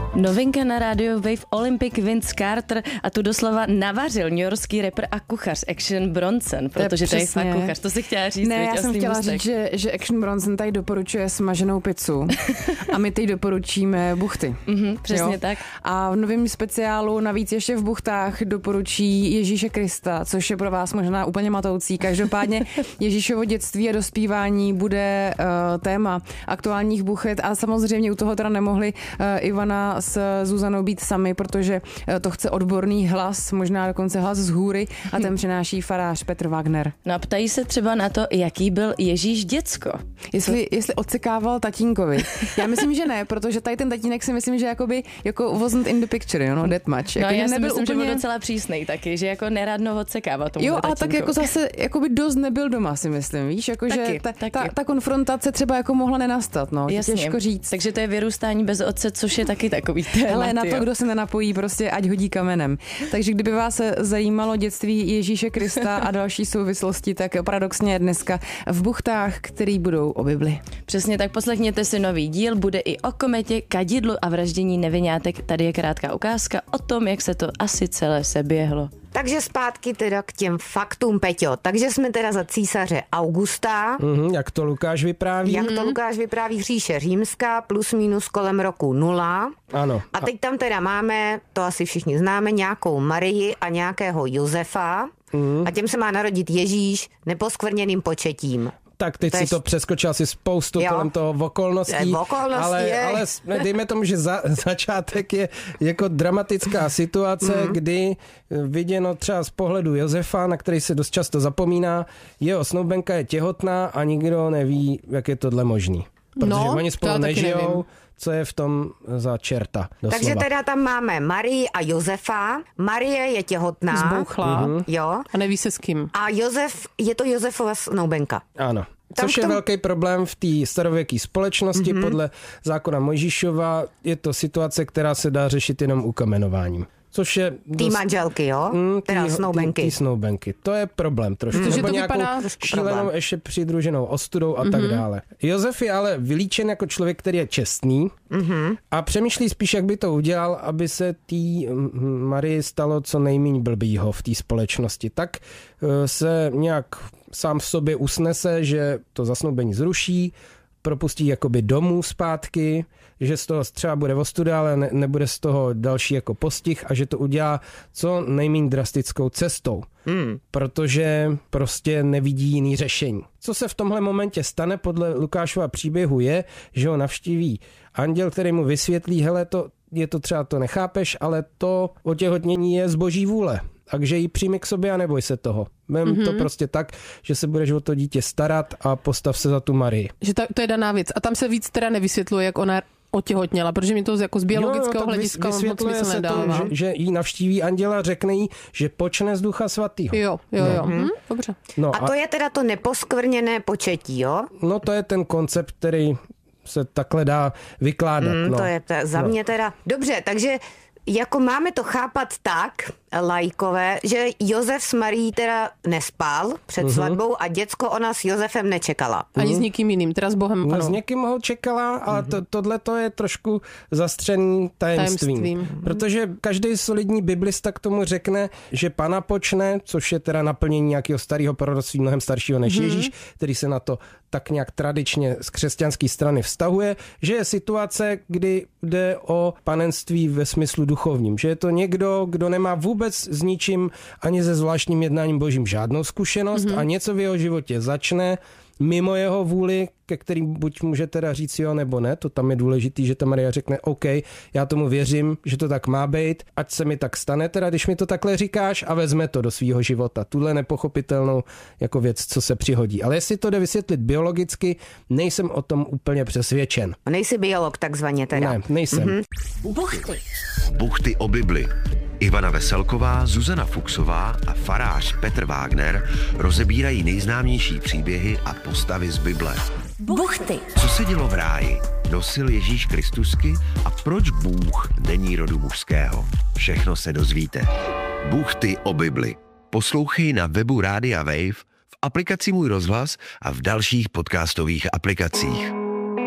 Novinka na rádiu Wave, Olympic Vince Carter, a tu doslova navařil newyorský rapper a kuchař Action Bronson, protože to je fakt kuchař, to si chtěla říct. Ne, já jsem chtěla říct, že Action Bronson tady doporučuje smaženou pizzu a my teď doporučíme buchty. Přesně tak. A v novém speciálu navíc ještě v buchtách doporučí Ježíše Krista, což je pro vás možná úplně matoucí. Každopádně Ježíšovo dětství a dospívání bude téma aktuálních buchet a samozřejmě u toho teda nemohli Ivana s Zuzanou být sami, protože to chce odborný hlas, možná dokonce hlas z hůry, a ten přináší farář Petr Wagner. No a ptají se třeba na to, jaký byl Ježíš děcko. Jestli odsekával tatínkovi. Já myslím, že ne, protože tady ten tatínek si myslím, že jako wasn't in the picture, that much. No, jako, já si myslím, že byl docela přísnej taky, že jako neradno odsekával tomu tatínkovi. A tak jako zase jakoby dost nebyl doma, si myslím, víš, jakože ta konfrontace třeba jako mohla nenastat, no, těžko říct. Takže to je vyrůstání bez otce, což je taky takový téma. Ale na to, kdo se nenapojí, prostě ať hodí kamenem. Takže kdyby vás zajímalo dětství Ježíše Krista a další souvislosti, tak paradoxně dneska v buchtách, který budou o Bibli. Přesně tak, poslechněte si nový díl, bude i o kometě, kadidlu a vraždění nevinátek. Tady je krátká ukázka o tom, jak se to asi celé seběhlo. Takže zpátky teda k těm faktům, Peťo. Takže jsme teda za císaře Augusta. Jak to Lukáš vypráví. Říše římská, plus minus kolem roku 0. Ano. A teď tam teda máme, to asi všichni známe, nějakou Marii a nějakého Josefa. A těm se má narodit Ježíš neposkvrněným početím. Tak teď si to přeskočil asi spoustu kolem toho okolností, ale dejme tomu, že začátek je jako dramatická situace, kdy viděno třeba z pohledu Josefa, na který se dost často zapomíná, jeho snoubenka je těhotná a nikdo neví, jak je tohle možný. Protože oni spolu nežijou. Co je v tom za čerta? Doslova. Takže teda tam máme Marii a Josefa. Marie je těhotná. Zbouchlá. Jo. A neví se s kým. A Josef, je to Josefova snoubenka. Ano. Což je velký problém v té starověké společnosti. Podle zákona Mojžíšova je to situace, která se dá řešit jenom ukamenováním. Což je Tý manželky, jo? Teda snoubenky. Tý snoubenky. To je problém trošku. Nebo nějakou šílenou ještě přidruženou ostudou a tak dále. Josef je ale vylíčen jako člověk, který je čestný a přemýšlí spíš, jak by to udělal, aby se tý Marii stalo co nejméně blbýho v té společnosti. Tak se nějak sám v sobě usnese, že to zasnoubení zruší, propustí jakoby domů zpátky, že z toho třeba bude ostuda, ale nebude z toho další jako postih a že to udělá co nejméně drastickou cestou. Protože prostě nevidí jiný řešení. Co se v tomhle momentě stane podle Lukášova příběhu je, že ho navštíví anděl, který mu vysvětlí, hele, to třeba to nechápeš, ale to otěhotnění je z boží vůle. Takže ji přijmi k sobě a neboj se toho. Vem to prostě tak, že se budeš o to dítě starat a postav se za tu Marii. Že to je daná věc. A tam se víc teda nevysvětluje, jak ona otěhotněla, protože mi to jako z biologického hlediska moc smysl nedává. Že jí navštíví anděla, řekne jí, že počne z Ducha Svatýho. Jo. Dobře. No, a to je teda to neposkvrněné početí, jo? No to je ten koncept, který se takhle dá vykládat. To je za mě teda. Dobře, takže jako máme to chápat tak, laikové, že Josef s Marií teda nespal před svatbou a děcko ona s Josefem nečekala. Ani s nikým jiným, teda s Bohem. No, s někým ho čekala, ale tohle to je trošku zastřený tajemstvím. Protože každý solidní biblista k tomu řekne, že Pana počne, což je teda naplnění nějakého starého proroctví, mnohem staršího než Ježíš, který se na to tak nějak tradičně z křesťanské strany vztahuje, že je situace, kdy jde o panenství ve smyslu duchovním. Že je to někdo, kdo nemá vůbec s ničím ani se zvláštním jednáním božím žádnou zkušenost a něco v jeho životě začne mimo jeho vůli, ke kterým buď může teda říct jo nebo ne, to tam je důležitý, že ta Maria řekne OK, já tomu věřím, že to tak má být, ať se mi tak stane, teda když mi to takhle říkáš a vezme to do svýho života. Tuhle nepochopitelnou jako věc, co se přihodí. Ale jestli to jde vysvětlit biologicky, nejsem o tom úplně přesvědčen. Nejsi biolog takzvaně teda. Ne, nejsem. Buchty o Bibli. Ivana Veselková, Zuzana Fuchsová a farář Petr Wagner rozebírají nejznámější příběhy a postavy z Bible. Buchty. Co se dělo v ráji? Nosil Ježíš Kristusky? A proč Bůh není rodu mužského? Všechno se dozvíte. Buchty o Bibli. Poslouchej na webu Rádia Wave, v aplikaci Můj rozhlas a v dalších podcastových aplikacích.